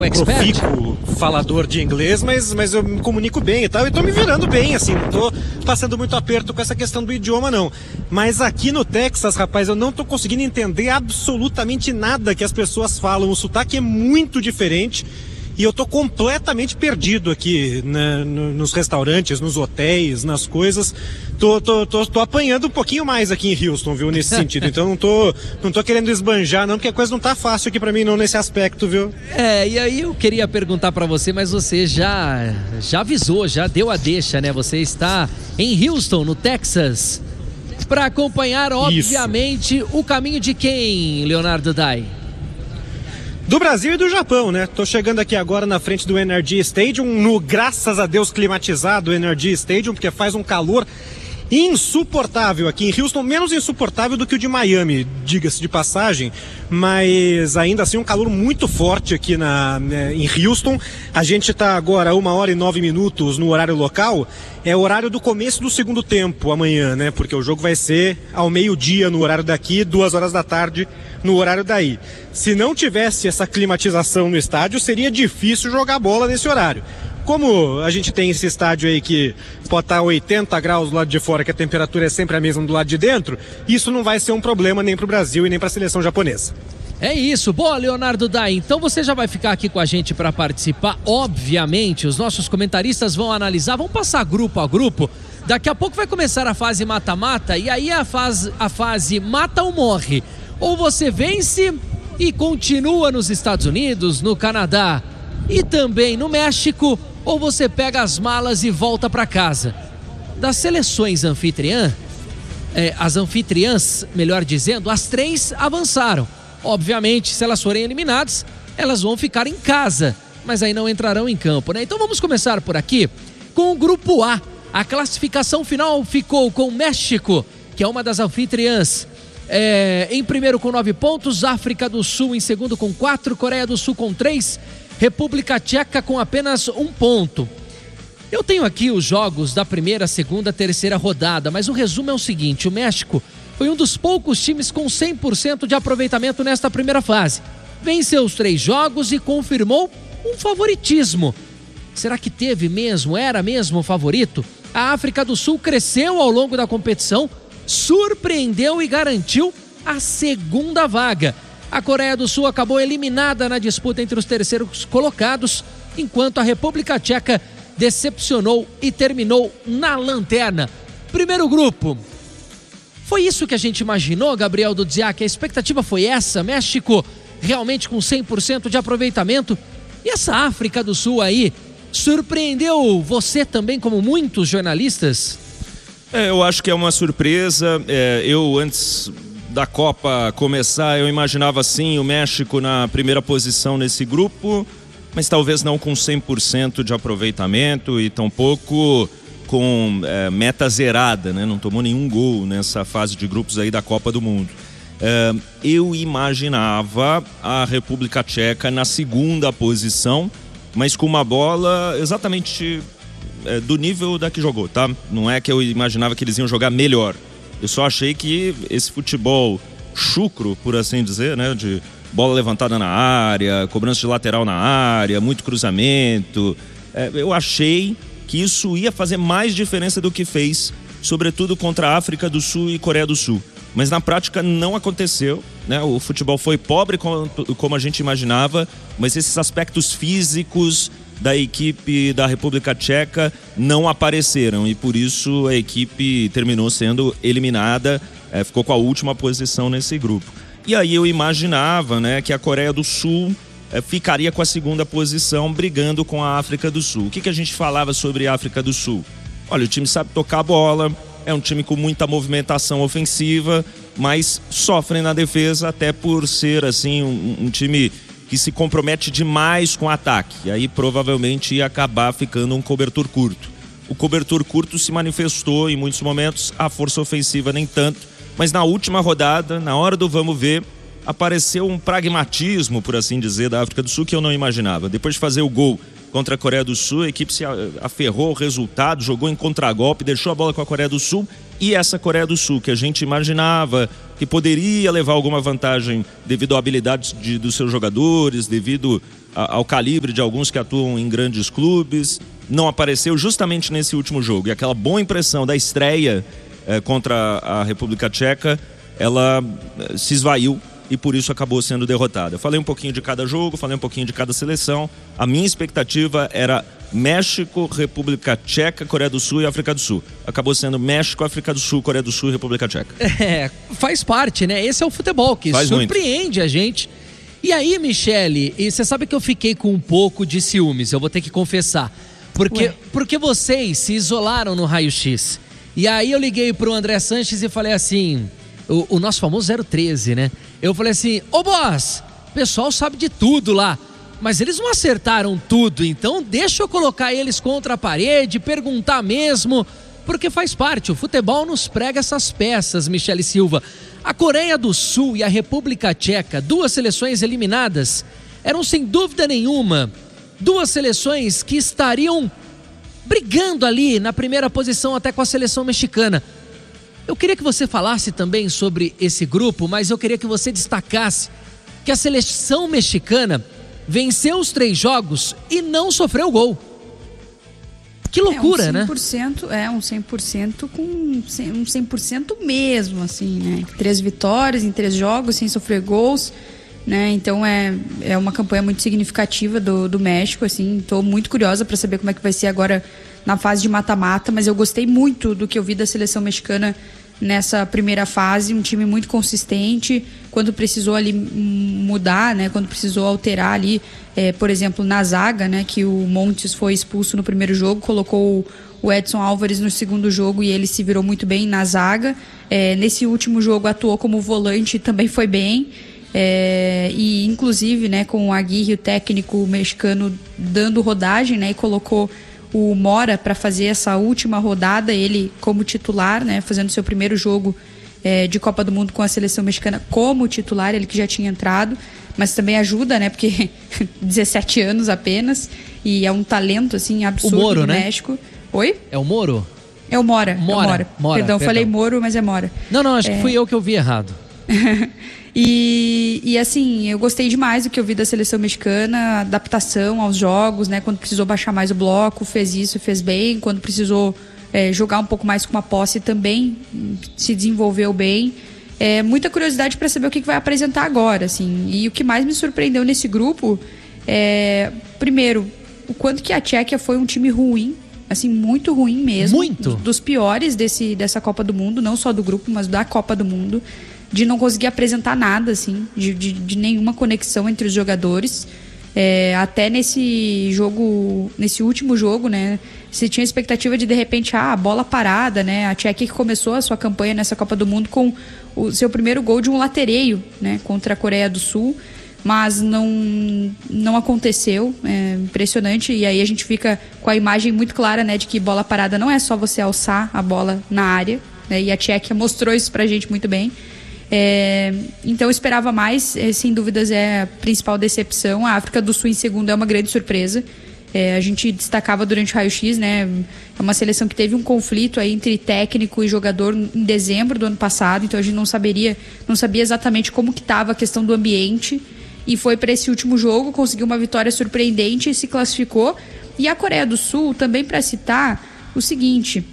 profícuo falador de inglês, mas eu me comunico bem e tal, e tô me virando bem, assim, não tô passando muito aperto com essa questão do idioma, não. Mas aqui no Texas, rapaz, eu não tô conseguindo entender absolutamente nada que as pessoas falam, o sotaque é muito diferente. E eu tô completamente perdido aqui, né, nos restaurantes, nos hotéis, nas coisas. Tô apanhando um pouquinho mais aqui em Houston, viu, nesse sentido. Então não tô querendo esbanjar, não, porque a coisa não tá fácil aqui pra mim, não, nesse aspecto, viu? E aí eu queria perguntar pra você, mas você já avisou, já deu a deixa, né? Você está em Houston, no Texas, pra acompanhar, obviamente, isso. O caminho de quem, Leonardo Dai? Do Brasil e do Japão, né? Tô chegando aqui agora na frente do Energy Stadium, no, graças a Deus, climatizado Energy Stadium, porque faz um calor insuportável aqui em Houston, menos insuportável do que o de Miami, diga-se de passagem, mas ainda assim um calor muito forte aqui em Houston. A gente está agora 1h09 no horário local, é o horário do começo do segundo tempo amanhã, né? Porque o jogo vai ser ao meio-dia no horário daqui, 2h da tarde no horário daí. Se não tivesse essa climatização no estádio, seria difícil jogar bola nesse horário. Como a gente tem esse estádio aí que pode estar 80 graus do lado de fora, que a temperatura é sempre a mesma do lado de dentro, isso não vai ser um problema nem para o Brasil e nem para a seleção japonesa. É isso. Boa, Leonardo Dai. Então você já vai ficar aqui com a gente para participar. Obviamente, os nossos comentaristas vão analisar, vão passar grupo a grupo. Daqui a pouco vai começar a fase mata-mata, e aí a fase mata ou morre. Ou você vence e continua nos Estados Unidos, no Canadá e também no México, ou você pega as malas e volta para casa. Das seleções as anfitriãs, melhor dizendo, as 3 avançaram. Obviamente, se elas forem eliminadas, elas vão ficar em casa, mas aí não entrarão em campo, né? Então vamos começar por aqui com o Grupo A. A classificação final ficou com o México, que é uma das anfitriãs, em primeiro com 9 pontos, África do Sul em segundo com 4, Coreia do Sul com 3, República Tcheca com apenas 1 ponto. Eu tenho aqui os jogos da primeira, segunda, terceira rodada, mas o resumo é o seguinte: o México foi um dos poucos times com 100% de aproveitamento nesta primeira fase. Venceu os 3 jogos e confirmou um favoritismo. Será que era mesmo o favorito? A África do Sul cresceu ao longo da competição, surpreendeu e garantiu a segunda vaga. A Coreia do Sul acabou eliminada na disputa entre os terceiros colocados, enquanto a República Tcheca decepcionou e terminou na lanterna. Primeiro grupo. Foi isso que a gente imaginou, Gabriel Dudziak? A expectativa foi essa? México realmente com 100% de aproveitamento? E essa África do Sul aí, surpreendeu você também, como muitos jornalistas? Eu acho que é uma surpresa. Eu, antes da Copa começar, eu imaginava sim o México na primeira posição nesse grupo, mas talvez não com 100% de aproveitamento e tampouco com meta zerada, né? Não tomou nenhum gol nessa fase de grupos aí da Copa do Mundo. Eu imaginava a República Tcheca na segunda posição, mas com uma bola exatamente do nível da que jogou, tá? Não é que eu imaginava que eles iam jogar melhor. Eu só achei que esse futebol chucro, por assim dizer, né? De bola levantada na área, cobrança de lateral na área, muito cruzamento. Eu achei que isso ia fazer mais diferença do que fez, sobretudo contra a África do Sul e Coreia do Sul. Mas na prática não aconteceu, né? O futebol foi pobre como a gente imaginava, mas esses aspectos físicos da equipe da República Tcheca não apareceram e por isso a equipe terminou sendo eliminada, ficou com a última posição nesse grupo. E aí eu imaginava, né, que a Coreia do Sul ficaria com a segunda posição brigando com a África do Sul. O que a gente falava sobre a África do Sul? Olha, o time sabe tocar a bola, é um time com muita movimentação ofensiva, mas sofre na defesa até por ser assim um time que se compromete demais com o ataque. E aí provavelmente ia acabar ficando um cobertor curto. O cobertor curto se manifestou em muitos momentos, a força ofensiva nem tanto, mas na última rodada, na hora do vamos ver, apareceu um pragmatismo, por assim dizer, da África do Sul que eu não imaginava. Depois de fazer o gol contra a Coreia do Sul, a equipe se aferrou ao resultado, jogou em contragolpe, deixou a bola com a Coreia do Sul, e essa Coreia do Sul que a gente imaginava que poderia levar alguma vantagem devido à habilidade dos seus jogadores, devido ao calibre de alguns que atuam em grandes clubes, não apareceu justamente nesse último jogo. E aquela boa impressão da estreia contra a República Tcheca, ela se esvaiu e por isso acabou sendo derrotada. Eu falei um pouquinho de cada jogo, falei um pouquinho de cada seleção. A minha expectativa era México, República Tcheca, Coreia do Sul e África do Sul. Acabou sendo México, África do Sul, Coreia do Sul e República Tcheca. Faz parte, né? Esse é o futebol que surpreende a gente. E aí, Michele, e você sabe que eu fiquei com um pouco de ciúmes, eu vou ter que confessar. Porque vocês se isolaram no raio-x. E aí eu liguei pro André Sanches e falei assim, o nosso famoso 013, né? Eu falei assim, ô boss, o pessoal sabe de tudo lá, mas eles não acertaram tudo, então deixa eu colocar eles contra a parede, perguntar mesmo, porque faz parte, o futebol nos prega essas peças, Michele Silva. A Coreia do Sul e a República Tcheca, 2 seleções eliminadas, eram sem dúvida nenhuma 2 seleções que estariam brigando ali na primeira posição até com a seleção mexicana. Eu queria que você falasse também sobre esse grupo, mas eu queria que você destacasse que a seleção mexicana venceu os 3 jogos e não sofreu gol. Que loucura, né? 100%, um 100% com um 100% mesmo, assim, né? 3 vitórias em 3 jogos, sem sofrer gols, né? Então é uma campanha muito significativa do México, assim. Tô muito curiosa para saber como é que vai ser agora na fase de mata-mata, mas eu gostei muito do que eu vi da seleção mexicana nessa primeira fase, um time muito consistente, quando precisou ali mudar, né, quando precisou alterar ali, por exemplo, na zaga, né, que o Montes foi expulso no primeiro jogo, colocou o Edson Álvares no segundo jogo e ele se virou muito bem na zaga. Nesse último jogo atuou como volante e também foi bem. E inclusive, né, com o Aguirre, o técnico mexicano, dando rodagem, né, e colocou o Mora para fazer essa última rodada, ele como titular, né, fazendo seu primeiro jogo de Copa do Mundo com a seleção mexicana como titular, ele que já tinha entrado, mas também ajuda, né, porque 17 anos apenas, e é um talento assim absurdo o Moro, do né? México. Oi? É o Moro? É o Mora. Mora. Perdão, falei Moro, mas é Mora. Não, acho que fui eu que ouvi errado. E assim, eu gostei demais do que eu vi da seleção mexicana, adaptação aos jogos, né? Quando precisou baixar mais o bloco, fez isso, fez bem. Quando precisou jogar um pouco mais com uma posse, também se desenvolveu bem. Muita curiosidade para saber o que vai apresentar agora, assim. E o que mais me surpreendeu nesse grupo primeiro, o quanto que a Tchequia foi um time ruim, assim, muito ruim mesmo. Muito? Dos piores dessa Copa do Mundo, não só do grupo, mas da Copa do Mundo. De não conseguir apresentar nada, assim, de nenhuma conexão entre os jogadores. Até nesse último jogo, né, se tinha expectativa de repente, a bola parada, né, a Tchequia que começou a sua campanha nessa Copa do Mundo com o seu primeiro gol de um latereio, né, contra a Coreia do Sul, mas não aconteceu, impressionante, e aí a gente fica com a imagem muito clara, né, de que bola parada não é só você alçar a bola na área, né, e a Tchequia mostrou isso pra gente muito bem. Então eu esperava mais, sem dúvidas é a principal decepção. A África do Sul em segundo é uma grande surpresa. A gente destacava durante o raio-x, né? É uma seleção que teve um conflito aí entre técnico e jogador em dezembro do ano passado, então a gente não sabia exatamente como que estava a questão do ambiente, e foi para esse último jogo, conseguiu uma vitória surpreendente e se classificou. E a Coreia do Sul, também para citar o seguinte,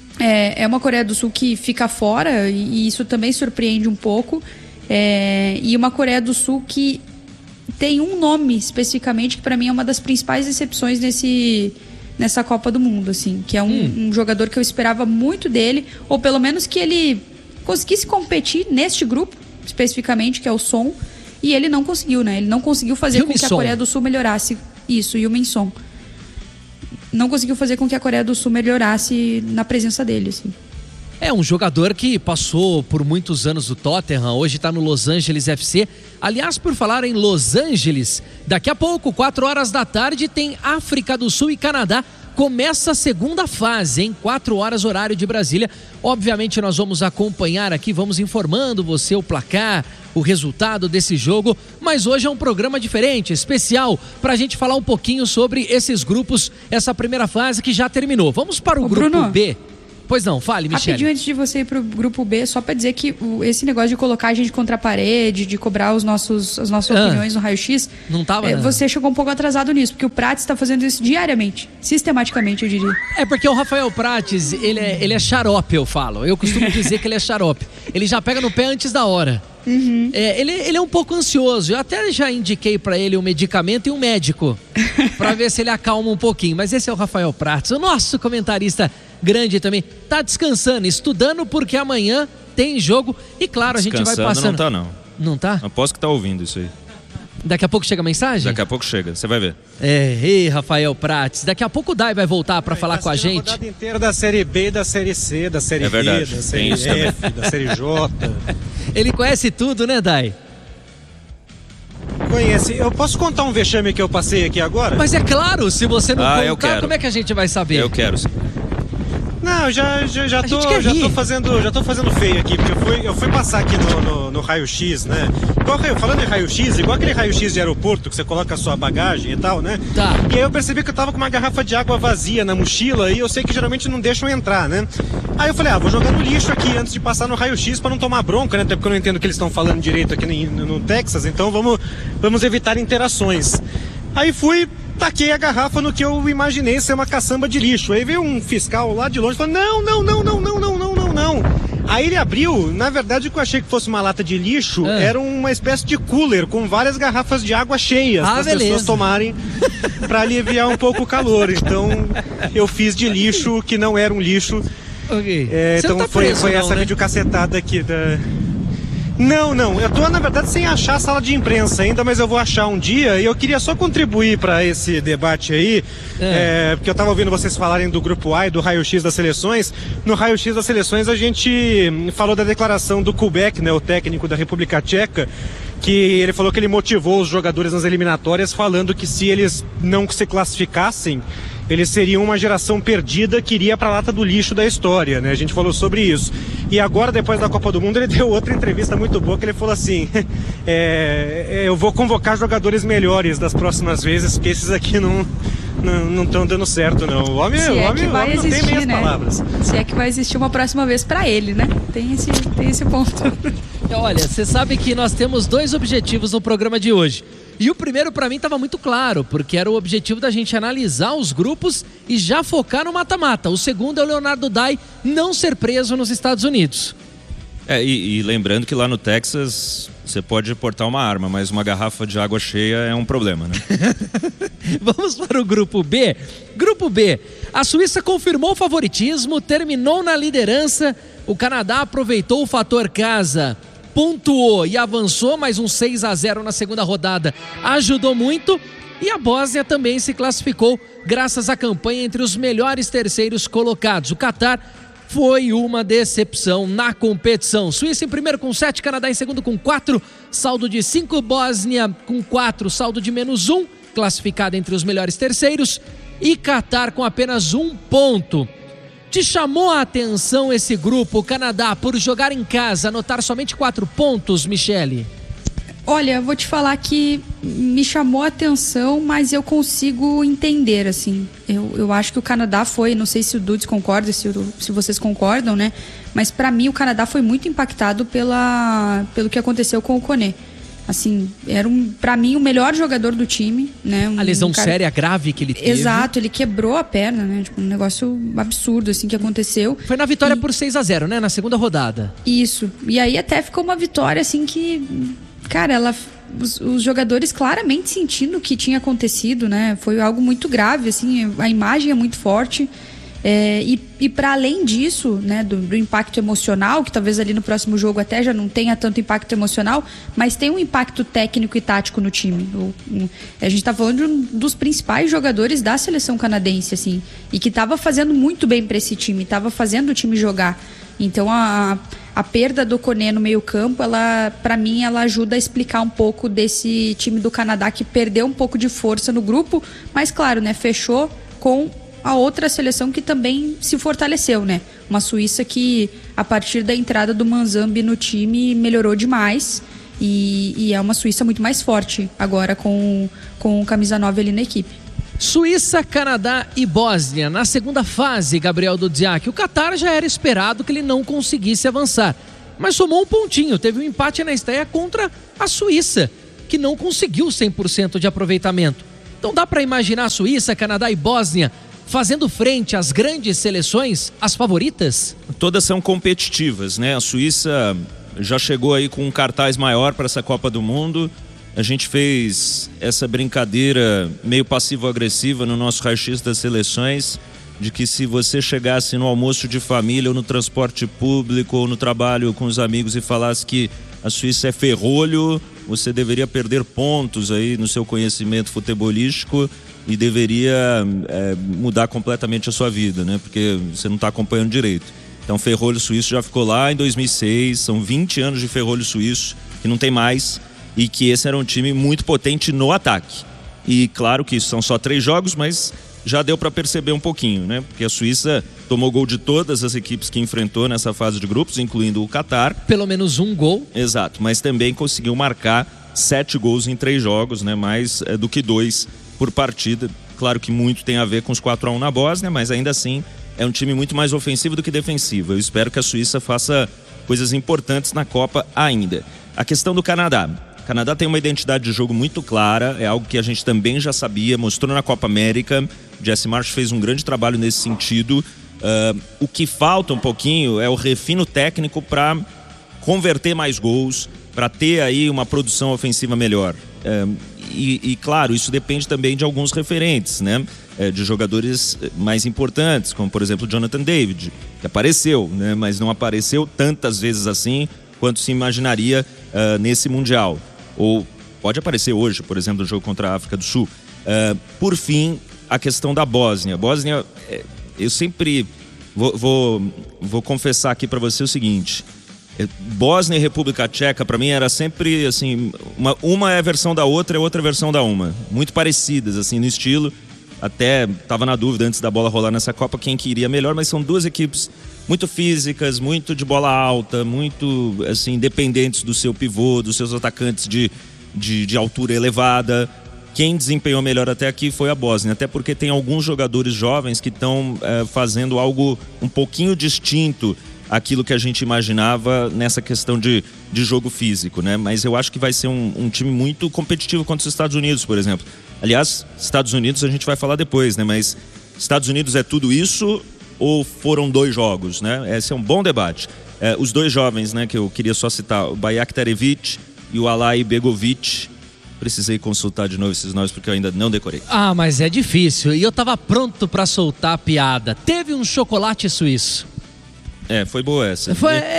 é uma Coreia do Sul que fica fora, e isso também surpreende um pouco, e uma Coreia do Sul que tem um nome especificamente que para mim é uma das principais decepções nessa Copa do Mundo, assim, que é um jogador que eu esperava muito dele, ou pelo menos que ele conseguisse competir neste grupo especificamente, que é o Son, e ele não conseguiu, né? Ele não conseguiu fazer com que a Coreia do Sul melhorasse isso, e o Min-Son não conseguiu fazer com que a Coreia do Sul melhorasse na presença dele, assim. É um jogador que passou por muitos anos do Tottenham, hoje está no Los Angeles FC. Aliás, por falar em Los Angeles, daqui a pouco, 4 horas da tarde, tem África do Sul e Canadá. Começa a segunda fase, em 4 horas, horário de Brasília. Obviamente nós vamos acompanhar aqui, vamos informando você o placar, o resultado desse jogo. Mas hoje é um programa diferente, especial, para a gente falar um pouquinho sobre esses grupos, essa primeira fase que já terminou. Vamos para o grupo Bruno, B. Pois não, fale, Michele. Rapidinho antes de você ir pro grupo B, só pra dizer que esse negócio de colocar a gente contra a parede, de cobrar as nossas opiniões no raio-x, não tava, você chegou um pouco atrasado nisso, porque o Prates tá fazendo isso diariamente, sistematicamente, eu diria. É porque o Rafael Prates, ele é xarope, eu falo. Eu costumo dizer que ele é xarope. Ele já pega no pé antes da hora. Uhum. Ele é um pouco ansioso. Eu até já indiquei pra ele um medicamento e um médico pra ver se ele acalma um pouquinho. Mas esse é o Rafael Prates, o nosso comentarista grande também. Tá descansando, estudando, porque amanhã tem jogo. E claro, a gente vai passando. Não tá, não. Não tá? Aposto que tá ouvindo isso aí. Daqui a pouco chega a mensagem? Daqui a pouco chega, você vai ver. Rafael Prates. Daqui a pouco o Dai vai voltar pra falar com a gente. A rodada inteira da Série B, da Série C, da Série B, verdade, da Série F, da Série J. Ele conhece tudo, né, Dai? Conhece. Eu posso contar um vexame que eu passei aqui agora? Mas é claro, se você não eu contar, quero. como é que a gente vai saber? Eu quero. Não, já tô fazendo feio aqui, porque eu fui passar aqui no raio-x, né? Falando em raio-x, igual aquele raio-x de aeroporto que você coloca a sua bagagem e tal, né? Tá. E aí eu percebi que eu tava com uma garrafa de água vazia na mochila e eu sei que geralmente não deixam entrar, né? Aí eu falei, vou jogar no lixo aqui antes de passar no raio-x pra não tomar bronca, né? Até porque eu não entendo o que eles estão falando direito aqui no Texas, então vamos evitar interações. Aí taquei a garrafa no que eu imaginei ser uma caçamba de lixo. Aí veio um fiscal lá de longe e falou, não. Aí ele abriu, na verdade o que eu achei que fosse uma lata de lixo era uma espécie de cooler com várias garrafas de água cheias para as pessoas tomarem para aliviar um pouco o calor. Então eu fiz de lixo que não era um lixo. Ok. Então tá foi preso, essa videocacetada aqui da... Não, eu tô na verdade sem achar a sala de imprensa ainda, mas eu vou achar um dia e eu queria só contribuir para esse debate aí, porque eu tava ouvindo vocês falarem do Grupo A e do raio-x das seleções. No raio-x das seleções a gente falou da declaração do Kubek, né, o técnico da República Tcheca, que ele falou que ele motivou os jogadores nas eliminatórias falando que se eles não se classificassem, eles seriam uma geração perdida que iria para a lata do lixo da história, né? A gente falou sobre isso. E agora, depois da Copa do Mundo, ele deu outra entrevista muito boa, que ele falou assim, eu vou convocar jogadores melhores das próximas vezes, porque esses aqui não estão dando certo, não. O homem não tem meias palavras. Se é que vai existir uma próxima vez para ele, né? Tem esse ponto. Olha, você sabe que nós temos 2 objetivos no programa de hoje. E o primeiro para mim estava muito claro, porque era o objetivo da gente analisar os grupos e já focar no mata-mata. O segundo é o Leonardo Dai não ser preso nos Estados Unidos. E lembrando que lá no Texas você pode portar uma arma, mas uma garrafa de água cheia é um problema, né? Vamos para o grupo B. Grupo B, a Suíça confirmou o favoritismo, terminou na liderança, o Canadá aproveitou o fator casa, pontuou e avançou, mais um 6-0 na segunda rodada ajudou muito, e a Bósnia também se classificou graças à campanha entre os melhores terceiros colocados. O Catar foi uma decepção na competição. Suíça em primeiro com 7, Canadá em segundo com 4, saldo de 5, Bósnia com 4, saldo de -1, classificada entre os melhores terceiros, e Catar com apenas 1 ponto. Te chamou a atenção esse grupo, o Canadá, por jogar em casa, anotar somente 4 pontos, Michele? Olha, vou te falar que me chamou a atenção, mas eu consigo entender, assim. Eu acho que o Canadá foi, não sei se o Dudes concorda, se vocês concordam, né? Mas pra mim o Canadá foi muito impactado pelo que aconteceu com o Koné. Assim, era pra mim o melhor jogador do time, né? A lesão séria, grave que ele teve. Exato, ele quebrou a perna, né? Tipo, um negócio absurdo, assim, que aconteceu. Foi na vitória por 6-0, né? Na segunda rodada. Isso, e aí até ficou uma vitória, assim, que... Cara, os jogadores claramente sentindo o que tinha acontecido, né? Foi algo muito grave, assim, a imagem é muito forte. E para além disso, né, do impacto emocional, que talvez ali no próximo jogo até já não tenha tanto impacto emocional, mas tem um impacto técnico e tático no time. A gente tá falando de um dos principais jogadores da seleção canadense, assim, e que estava fazendo muito bem para esse time, estava fazendo o time jogar. Então a perda do Koné no meio campo, para mim, ela ajuda a explicar um pouco desse time do Canadá que perdeu um pouco de força no grupo, mas claro, né, fechou com a outra seleção que também se fortaleceu, né? Uma Suíça que, a partir da entrada do Manzambi no time, melhorou demais e é uma Suíça muito mais forte agora com o camisa 9 ali na equipe. Suíça, Canadá e Bósnia. Na segunda fase, Gabriel Dudziak, o Catar já era esperado que ele não conseguisse avançar. Mas somou um pontinho, teve um empate na estreia contra a Suíça, que não conseguiu 100% de aproveitamento. Então dá para imaginar a Suíça, Canadá e Bósnia fazendo frente às grandes seleções, as favoritas? Todas são competitivas, né? A Suíça já chegou aí com um cartaz maior para essa Copa do Mundo. A gente fez essa brincadeira meio passivo-agressiva no nosso raio-x das seleções, de que se você chegasse no almoço de família ou no transporte público ou no trabalho com os amigos e falasse que a Suíça é ferrolho, você deveria perder pontos aí no seu conhecimento futebolístico e deveria mudar completamente a sua vida, né? Porque você não está acompanhando direito. Então, ferrolho suíço já ficou lá em 2006, são 20 anos de ferrolho suíço, que não tem mais, e que esse era um time muito potente no ataque. E claro que são só 3 jogos, mas já deu para perceber um pouquinho, né? Porque a Suíça tomou gol de todas as equipes que enfrentou nessa fase de grupos, incluindo o Catar. Pelo menos um gol. Exato, mas também conseguiu marcar 7 gols em 3 jogos, né? Mais do que 2 por partida. Claro que muito tem a ver com os 4-1 na Bósnia, mas ainda assim é um time muito mais ofensivo do que defensivo. Eu espero que a Suíça faça coisas importantes na Copa ainda. A questão do Canadá. O Canadá tem uma identidade de jogo muito clara, é algo que a gente também já sabia, mostrou na Copa América. Jesse Marsh fez um grande trabalho nesse sentido. O que falta um pouquinho é o refino técnico para converter mais gols, para ter aí uma produção ofensiva melhor. E claro, isso depende também de alguns referentes, né? De jogadores mais importantes, como por exemplo o Jonathan David, que apareceu, né? Mas não apareceu tantas vezes assim quanto se imaginaria nesse Mundial. Ou pode aparecer hoje, por exemplo, no jogo contra a África do Sul. Por fim, a questão da Bósnia. Bósnia, eu sempre vou confessar aqui para você o seguinte: Bósnia e República Tcheca, para mim, era sempre assim, uma é a versão da outra, é outra versão da uma. Muito parecidas, assim, no estilo. Até estava na dúvida antes da bola rolar nessa Copa quem que iria melhor, mas são duas equipes muito físicas, muito de bola alta, muito assim, dependentes do seu pivô, dos seus atacantes de altura elevada. Quem desempenhou melhor até aqui foi a Bósnia, até porque tem alguns jogadores jovens que estão fazendo algo um pouquinho distinto àquilo que a gente imaginava nessa questão de jogo físico, né? Mas eu acho que vai ser um time muito competitivo contra os Estados Unidos, por exemplo. Aliás, Estados Unidos a gente vai falar depois, né? Mas Estados Unidos é tudo isso ou foram 2 jogos, né? Esse é um bom debate. Os 2 jovens, né, que eu queria só citar, o Bajaktarevic e o Alai Begovic. Precisei consultar de novo esses nomes porque eu ainda não decorei. Ah, mas é difícil. E eu tava pronto para soltar a piada. Teve um chocolate suíço. Foi boa essa.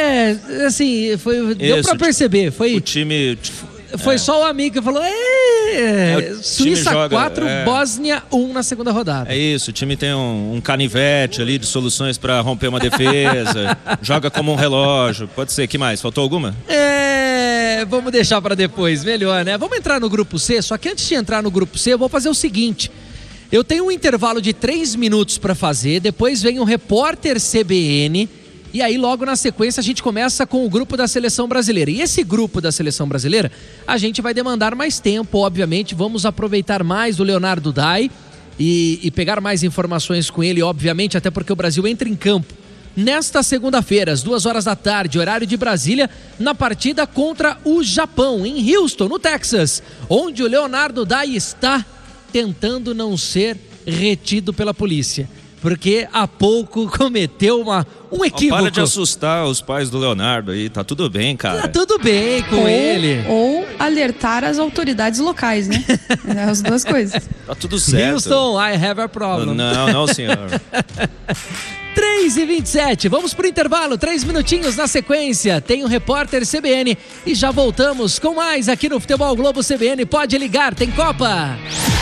Deu pra perceber. O time... Foi só o amigo que falou, Suíça joga, 4, Bósnia 1 na segunda rodada. É isso, o time tem um canivete ali de soluções para romper uma defesa, joga como um relógio, pode ser, que mais? Faltou alguma? Vamos deixar para depois, melhor, né? Vamos entrar no grupo C, só que antes de entrar no grupo C, eu vou fazer o seguinte. Eu tenho um intervalo de 3 minutos para fazer, depois vem o repórter CBN, e aí logo na sequência a gente começa com o grupo da Seleção Brasileira. E esse grupo da Seleção Brasileira, a gente vai demandar mais tempo, obviamente. Vamos aproveitar mais o Leonardo Dai e pegar mais informações com ele, obviamente, até porque o Brasil entra em campo nesta segunda-feira, às 2 da tarde, horário de Brasília, na partida contra o Japão, em Houston, no Texas, onde o Leonardo Dai está tentando não ser retido pela polícia. Porque há pouco cometeu um equívoco. Para de assustar os pais do Leonardo aí, tá tudo bem, cara. Tá tudo bem com ele. Ou alertar as autoridades locais, né? As 2 coisas. Tá tudo certo. Houston, I have a problem. Não, senhor. 3h27, vamos pro intervalo, 3 minutinhos na sequência. Tem o repórter CBN e já voltamos com mais aqui no Futebol Globo CBN. Pode ligar, tem Copa.